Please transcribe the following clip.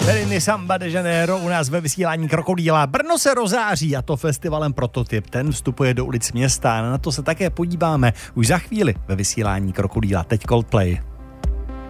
Tedy Samba de Janeiro u nás ve vysílání Krokodýla. Brno se rozáří a to festivalem Prototyp. Ten vstupuje do ulic města a na to se také podíváme už za chvíli ve vysílání Krokodýla. Teď Coldplay.